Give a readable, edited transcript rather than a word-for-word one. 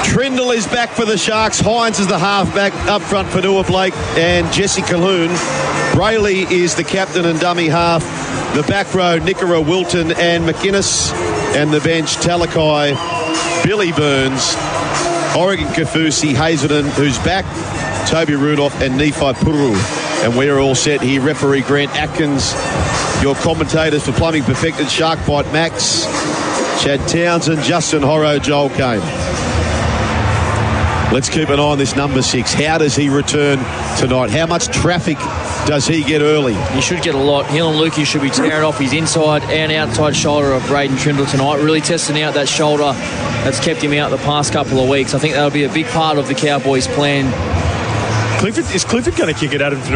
Trindle is back for the Sharks. Hines is the halfback up front for Noah Blake and Jesse Colquhoun. Brayley is the captain and dummy half. The back row, Nickera, Wilton and McInnes. And the bench, Talakai, Billy Burns, Oregon Kaufusi, Hazelden, who's back, Toby Rudolph and Nephi Puru. And we're all set here. Referee Grant Atkins. Your commentators for Plumbing Perfected, Shark Bite Max, Chad Townsend, Justin Horro, Joel Kane. Let's keep an eye on this number 6. How does he return tonight? How much traffic does he get early? He should get a lot. Hill Lukey should be tearing off his inside and outside shoulder of Braden Trindle tonight, really testing out that shoulder that's kept him out the past couple of weeks. I think that'll be a big part of the Cowboys' plan. Is Clifford going to kick it at him tonight?